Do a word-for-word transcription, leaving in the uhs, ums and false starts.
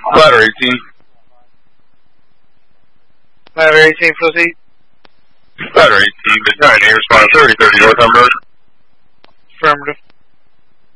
Ladder eighteen. Ladder eighteen, proceed. Ladder eighteen, mid ninety, respond thirty thirty, North Humber. Affirmative.